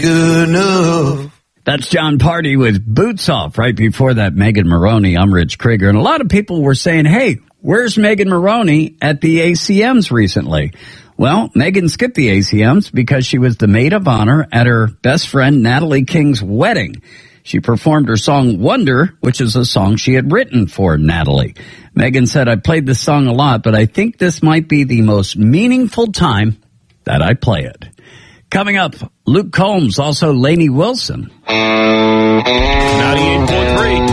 good enough. That's John Party with Boots Off. Right before that, Megan Maroney. I'm Rich Krieger. And a lot of people were saying, hey, where's Megan Maroney at the ACMs recently? Well, Megan skipped the ACMs because she was the maid of honor at her best friend Natalie King's wedding. She performed her song Wonder, which is a song she had written for Natalie. Megan said, I played this song a lot, but I think this might be the most meaningful time that I play it. Coming up, Luke Combs, also Lainey Wilson. 98.3